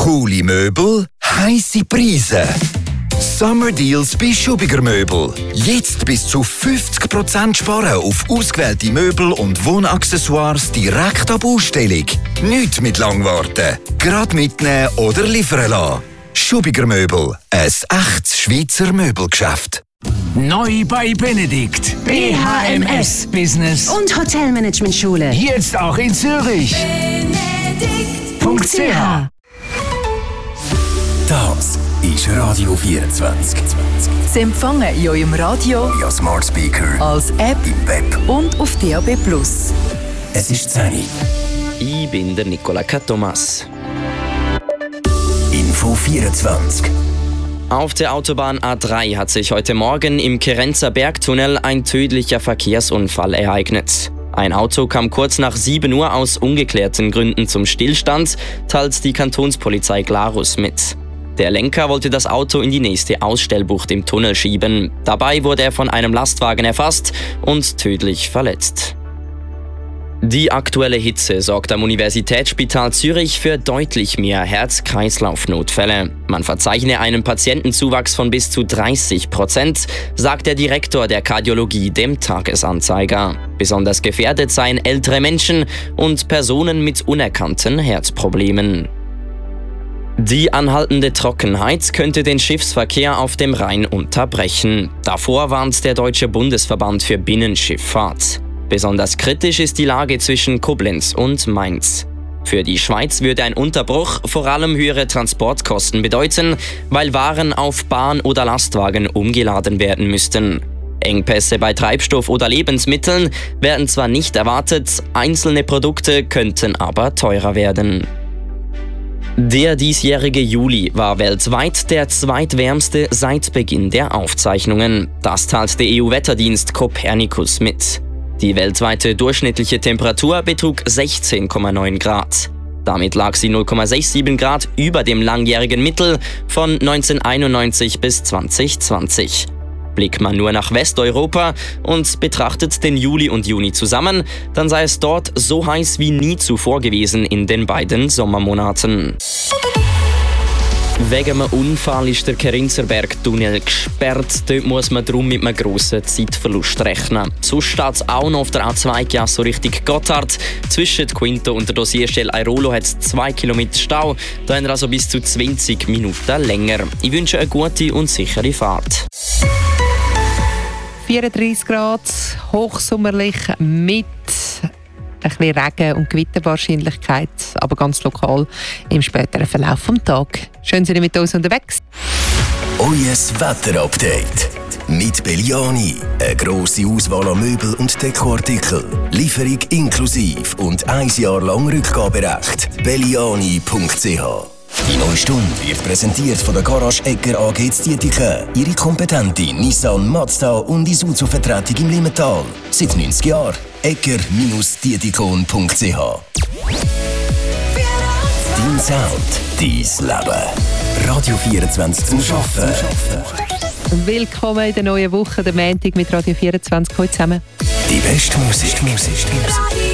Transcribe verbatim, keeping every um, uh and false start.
Coole Möbel, heisse Preise. Summer Deals bei Schubiger Möbel. Jetzt bis zu fünfzig Prozent sparen auf ausgewählte Möbel und Wohnaccessoires direkt ab Ausstellung. Nicht mit Langwarten. Gerade mitnehmen oder liefern lassen. Schubiger Möbel. Ein echtes Schweizer Möbelgeschäft. Neu bei Benedikt. B H M S Business und Hotelmanagement-Schule. Jetzt auch in Zürich. Benedikt Punkt c h. Das ist Radio vierundzwanzig. Sie empfangen in eurem Radio, via Smart Speaker, als App im Web und auf D A B plus. Es ist zehn Uhr. Ich bin der Nicola Thomas. Info vierundzwanzig. Auf der Autobahn A drei hat sich heute Morgen im Kerenzer Bergtunnel ein tödlicher Verkehrsunfall ereignet. Ein Auto kam kurz nach sieben Uhr aus ungeklärten Gründen zum Stillstand, teilt die Kantonspolizei Glarus mit. Der Lenker wollte das Auto in die nächste Ausstellbucht im Tunnel schieben. Dabei wurde er von einem Lastwagen erfasst und tödlich verletzt. Die aktuelle Hitze sorgt am Universitätsspital Zürich für deutlich mehr Herz-Kreislauf-Notfälle. Man verzeichne einen Patientenzuwachs von bis zu dreißig Prozent, sagt der Direktor der Kardiologie dem Tagesanzeiger. Besonders gefährdet seien ältere Menschen und Personen mit unerkannten Herzproblemen. Die anhaltende Trockenheit könnte den Schiffsverkehr auf dem Rhein unterbrechen. Davor warnt der Deutsche Bundesverband für Binnenschifffahrt. Besonders kritisch ist die Lage zwischen Koblenz und Mainz. Für die Schweiz würde ein Unterbruch vor allem höhere Transportkosten bedeuten, weil Waren auf Bahn oder Lastwagen umgeladen werden müssten. Engpässe bei Treibstoff oder Lebensmitteln werden zwar nicht erwartet, einzelne Produkte könnten aber teurer werden. Der diesjährige Juli war weltweit der zweitwärmste seit Beginn der Aufzeichnungen. Das teilt der E U-Wetterdienst Copernicus mit. Die weltweite durchschnittliche Temperatur betrug sechzehn Komma neun Grad. Damit lag sie null Komma siebenundsechzig Grad über dem langjährigen Mittel von neunzehnhunderteinundneunzig bis zwanzig zwanzig. Blickt man nur nach Westeuropa und betrachtet den Juli und Juni zusammen, dann sei es dort so heiß wie nie zuvor gewesen in den beiden Sommermonaten. Wegen einem Unfall ist der Kerenzer Bergtunnel gesperrt. Dort muss man darum mit einem grossen Zeitverlust rechnen. Sonst steht es auch noch auf der A zwei so Richtung Gotthard. Zwischen Quinto und der Dossierstelle Airolo hat es zwei Kilometer Stau. Da haben wir also bis zu zwanzig Minuten länger. Ich wünsche eine gute und sichere Fahrt. vierunddreissig Grad, hochsommerlich mit ein bisschen Regen- und Gewitterwahrscheinlichkeit, aber ganz lokal im späteren Verlauf des Tages. Schön, sind Sie mit uns unterwegs. Euer Wetterupdate mit Belliani. Eine grosse Auswahl an Möbel- und Dekoartikeln. Lieferung inklusive und ein Jahr lang Rückgaberecht. Belliani Punkt c h. Die neue Stunde wird präsentiert von der Garage Egger A G Dietike. Ihre kompetente Nissan, Mazda und Isuzu-Vertretung im Limmental. Seit neunzig Jahren. egger Dietikon Punkt c h. Dein Sound, dein Leben. Radio vierundzwanzig zum Arbeiten. Willkommen in der neuen Woche, der Montag mit Radio vierundzwanzig. Heute zusammen. Die beste Musik. Musik.